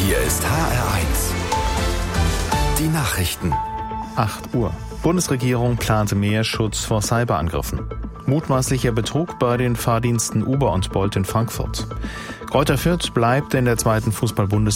Hier ist HR1. Die Nachrichten. 8 Uhr. Bundesregierung plante mehr Schutz vor Cyberangriffen. Mutmaßlicher Betrug bei den Fahrdiensten Uber und Bolt in Frankfurt. Greuther Fürth bleibt in der 2. Fußball-Bundesliga.